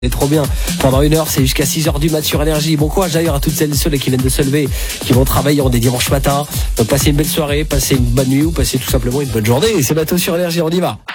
C'est trop bien. Pendant 1 heure, c'est jusqu'à 6h du mat sur Énergie. Bon courage d'ailleurs à toutes celles et ceux qui viennent de se lever, qui vont travailler en des dimanches matins. Donc passez une belle soirée, passez une bonne nuit ou passez tout simplement une bonne journée. Et c'est Matos sur Énergie, on y va.